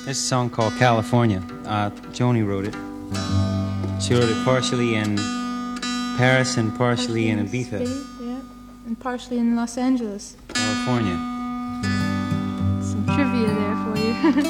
This song called California. Joni wrote it. She wrote it partially in Paris and partially in Ibiza. Spain, yeah, and partially in Los Angeles. California. Some trivia there for you.